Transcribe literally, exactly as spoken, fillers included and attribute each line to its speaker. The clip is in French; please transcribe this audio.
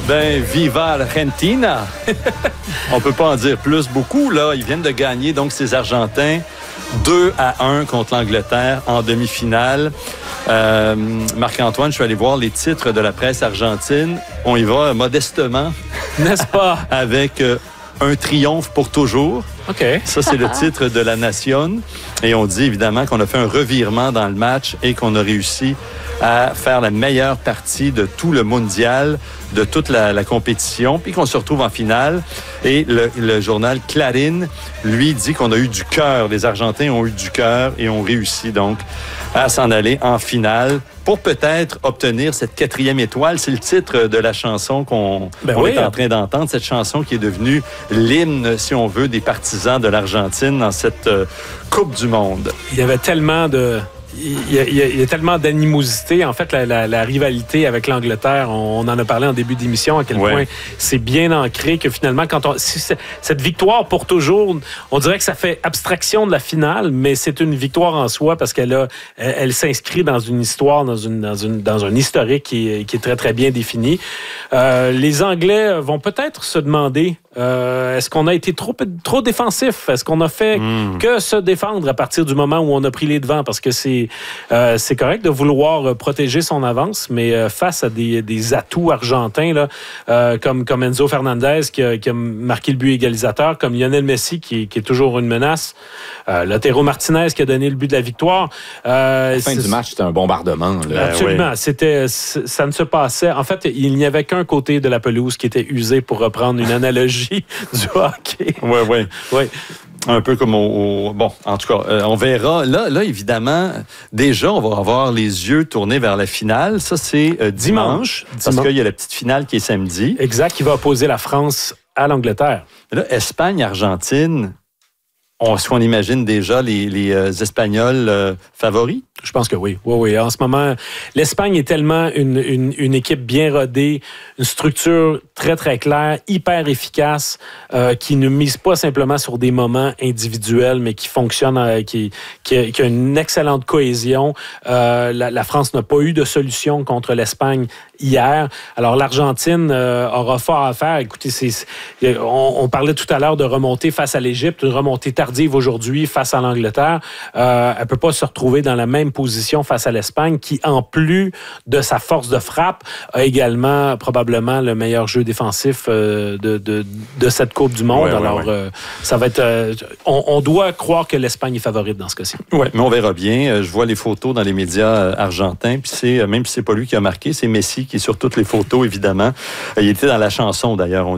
Speaker 1: Ben, viva l'Argentina! On peut pas en dire plus beaucoup, là. Ils viennent de gagner, donc, ces Argentins, deux à un contre l'Angleterre en demi-finale. Euh, Marc-Antoine, je suis allé voir les titres de la presse argentine. On y va modestement.
Speaker 2: N'est-ce pas?
Speaker 1: Avec euh, un triomphe pour toujours.
Speaker 2: OK.
Speaker 1: Ça, c'est le titre de la Nation. Et on dit évidemment qu'on a fait un revirement dans le match et qu'on a réussi à faire la meilleure partie de tout le mondial, de toute la, la compétition, puis qu'on se retrouve en finale. Et le, le journal Clarín, lui, dit qu'on a eu du cœur. Les Argentins ont eu du cœur et ont réussi donc à s'en aller en finale pour peut-être obtenir cette quatrième étoile. C'est le titre de la chanson qu'on
Speaker 2: ben
Speaker 1: on
Speaker 2: oui,
Speaker 1: est en train d'entendre, cette chanson qui est devenue l'hymne, si on veut, des partisans de l'Argentine dans cette euh, Coupe du Monde.
Speaker 2: Il y avait tellement de... Il y, a, il, y a, il y a tellement d'animosité. En fait, la, la, la rivalité avec l'Angleterre, on, on en a parlé en début d'émission, à quel ouais. point c'est bien ancré que finalement, quand on, si cette victoire pour toujours, on dirait que ça fait abstraction de la finale, mais c'est une victoire en soi parce qu'elle a, elle, elle s'inscrit dans une histoire, dans, une, dans, une, dans un historique qui est, qui est très, très bien défini. Euh, les Anglais vont peut-être se demander Euh, est-ce qu'on a été trop, trop défensif? Est-ce qu'on a fait mmh. que se défendre à partir du moment où on a pris les devants? Parce que c'est, euh, c'est correct de vouloir protéger son avance, mais euh, face à des, des atouts argentins, là, euh, comme, comme Enzo Fernandez qui a, qui a marqué le but égalisateur, comme Lionel Messi qui, qui est toujours une menace, euh, Lautaro Martinez qui a donné le but de la victoire.
Speaker 3: Euh, la fin du match, c'était un bombardement. Là.
Speaker 2: Absolument. Ouais. C'était, ça ne se passait... En fait, il n'y avait qu'un côté de la pelouse qui était usé, pour reprendre une analogie du hockey.
Speaker 1: Oui, oui.
Speaker 2: Oui.
Speaker 1: Un peu comme au... au bon, en tout cas, euh, on verra. Là, là, évidemment, déjà, on va avoir les yeux tournés vers la finale. Ça, c'est euh, dimanche, dimanche, parce dimanche. qu'il y a la petite finale qui est samedi.
Speaker 2: Exact, qui va opposer la France à l'Angleterre.
Speaker 1: Là, Espagne-Argentine, on, est-ce qu'on imagine déjà les, les euh, Espagnols euh, favoris?
Speaker 2: Je pense que oui. Oui, oui. En ce moment, l'Espagne est tellement une, une, une équipe bien rodée, une structure très, très claire, hyper efficace, euh, qui ne mise pas simplement sur des moments individuels, mais qui fonctionne, euh, qui, qui, a, qui a une excellente cohésion. Euh, la, la France n'a pas eu de solution contre l'Espagne hier. Alors, l'Argentine euh, aura fort à faire. Écoutez, c'est, c'est, on, on parlait tout à l'heure de remonter face à l'Égypte, une remontée tardive aujourd'hui face à l'Angleterre. Euh, elle ne peut pas se retrouver dans la même position face à l'Espagne, qui, en plus de sa force de frappe, a également probablement le meilleur jeu défensif euh, de, de, de cette Coupe du Monde. Ouais, Alors, ouais, ouais. Euh, ça va être... Euh, on, on doit croire que l'Espagne est favorite dans ce cas-ci.
Speaker 1: Oui, mais on verra bien. Je vois les photos dans les médias argentins, puis c'est, même si c'est pas lui qui a marqué, c'est Messi qui est sur toutes les photos, évidemment. Il était dans la chanson, d'ailleurs. On